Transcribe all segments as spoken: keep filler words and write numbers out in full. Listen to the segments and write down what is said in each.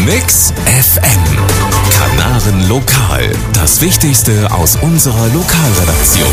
Mix F M. Kanaren Lokal. Das Wichtigste aus unserer Lokalredaktion.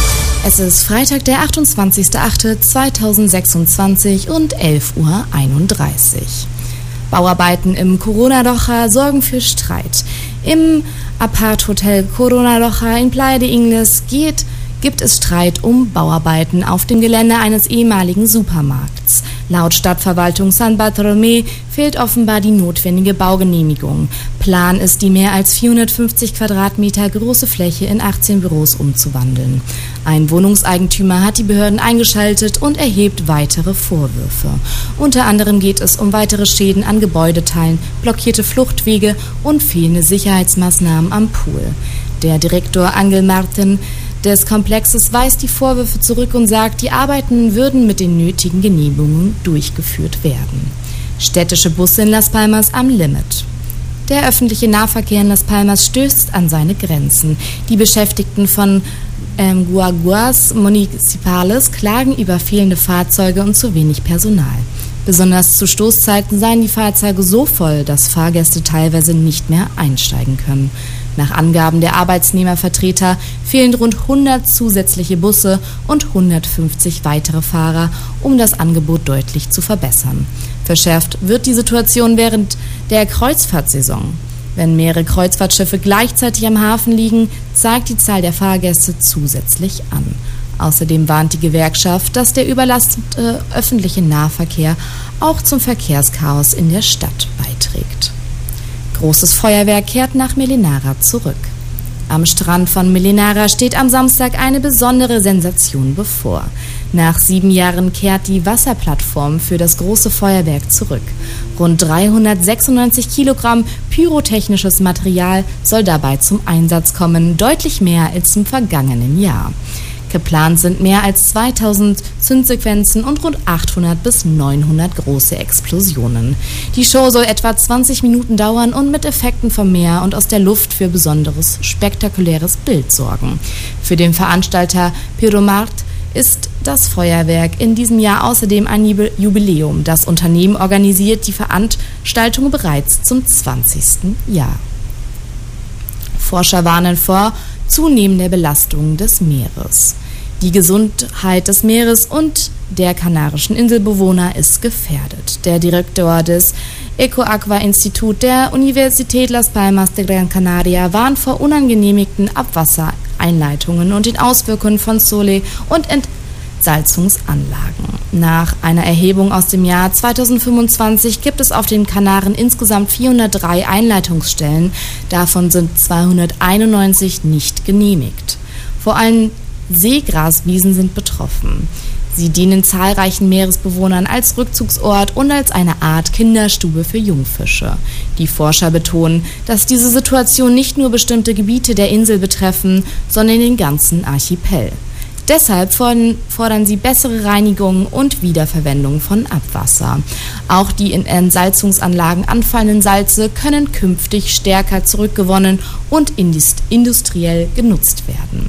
Es ist Freitag, der achtundzwanzigster achte zweitausendsechsundzwanzig und elf Uhr einunddreißig. Bauarbeiten im Corona-Locher sorgen für Streit. Im Apart-Hotel Corona-Locher in Playa de Ingles geht, gibt es Streit um Bauarbeiten auf dem Gelände eines ehemaligen Supermarkts. Laut Stadtverwaltung San Bartolomé fehlt offenbar die notwendige Baugenehmigung. Plan ist, die mehr als vierhundertfünfzig Quadratmeter große Fläche in achtzehn Büros umzuwandeln. Ein Wohnungseigentümer hat die Behörden eingeschaltet und erhebt weitere Vorwürfe. Unter anderem geht es um weitere Schäden an Gebäudeteilen, blockierte Fluchtwege und fehlende Sicherheitsmaßnahmen am Pool. Der Direktor Angel Martin des Komplexes weist die Vorwürfe zurück und sagt, die Arbeiten würden mit den nötigen Genehmigungen durchgeführt werden. Städtische Busse in Las Palmas am Limit. Der öffentliche Nahverkehr in Las Palmas stößt an seine Grenzen. Die Beschäftigten von ähm, Guaguas Municipales klagen über fehlende Fahrzeuge und zu wenig Personal. Besonders zu Stoßzeiten seien die Fahrzeuge so voll, dass Fahrgäste teilweise nicht mehr einsteigen können. Nach Angaben der Arbeitsnehmervertreter fehlen rund hundert zusätzliche Busse und hundertfünfzig weitere Fahrer, um das Angebot deutlich zu verbessern. Verschärft wird die Situation während der Kreuzfahrtsaison. Wenn mehrere Kreuzfahrtschiffe gleichzeitig am Hafen liegen, zeigt die Zahl der Fahrgäste zusätzlich an. Außerdem warnt die Gewerkschaft, dass der überlastete öffentliche Nahverkehr auch zum Verkehrschaos in der Stadt beiträgt. Großes Feuerwerk kehrt nach Melinara zurück. Am Strand von Melinara steht am Samstag eine besondere Sensation bevor. Nach sieben Jahren kehrt die Wasserplattform für das große Feuerwerk zurück. Rund dreihundertsechsundneunzig Kilogramm pyrotechnisches Material soll dabei zum Einsatz kommen, deutlich mehr als im vergangenen Jahr. Geplant sind mehr als zweitausend Zündsequenzen und rund achthundert bis neunhundert große Explosionen. Die Show soll etwa zwanzig Minuten dauern und mit Effekten vom Meer und aus der Luft für besonderes, spektakuläres Bild sorgen. Für den Veranstalter Pyromart ist das Feuerwerk in diesem Jahr außerdem ein Jubiläum. Das Unternehmen organisiert die Veranstaltung bereits zum zwanzigsten Jahr. Forscher warnen vor zunehmender Belastung des Meeres. Die Gesundheit des Meeres und der kanarischen Inselbewohner ist gefährdet. Der Direktor des Ecoaqua-Institut der Universität Las Palmas de Gran Canaria warnt vor unangenehmigten Abwassereinleitungen und den Auswirkungen von Sole- und Entsalzungsanlagen. Nach einer Erhebung aus dem Jahr zweitausendfünfundzwanzig gibt es auf den Kanaren insgesamt vierhundertdrei Einleitungsstellen. Davon sind zweihunderteinundneunzig nicht genehmigt. Vor allem Seegraswiesen sind betroffen. Sie dienen zahlreichen Meeresbewohnern als Rückzugsort und als eine Art Kinderstube für Jungfische. Die Forscher betonen, dass diese Situation nicht nur bestimmte Gebiete der Insel betreffen, sondern den ganzen Archipel. Deshalb fordern sie bessere Reinigung und Wiederverwendung von Abwasser. Auch die in Entsalzungsanlagen anfallenden Salze können künftig stärker zurückgewonnen und industriell genutzt werden.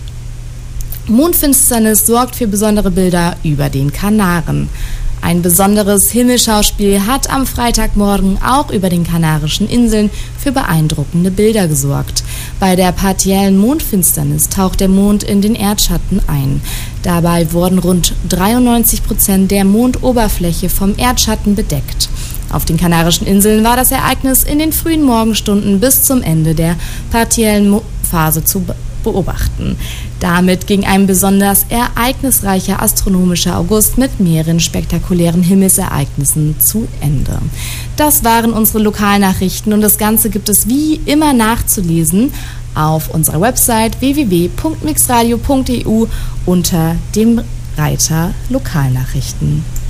Mondfinsternis sorgt für besondere Bilder über den Kanaren. Ein besonderes Himmelschauspiel hat am Freitagmorgen auch über den Kanarischen Inseln für beeindruckende Bilder gesorgt. Bei der partiellen Mondfinsternis taucht der Mond in den Erdschatten ein. Dabei wurden rund dreiundneunzig Prozent der Mondoberfläche vom Erdschatten bedeckt. Auf den Kanarischen Inseln war das Ereignis in den frühen Morgenstunden bis zum Ende der partiellen Phase zu beobachten. Damit ging ein besonders ereignisreicher astronomischer August mit mehreren spektakulären Himmelsereignissen zu Ende. Das waren unsere Lokalnachrichten und das Ganze gibt es wie immer nachzulesen auf unserer Website w w w punkt mixradio punkt e u unter dem Reiter Lokalnachrichten.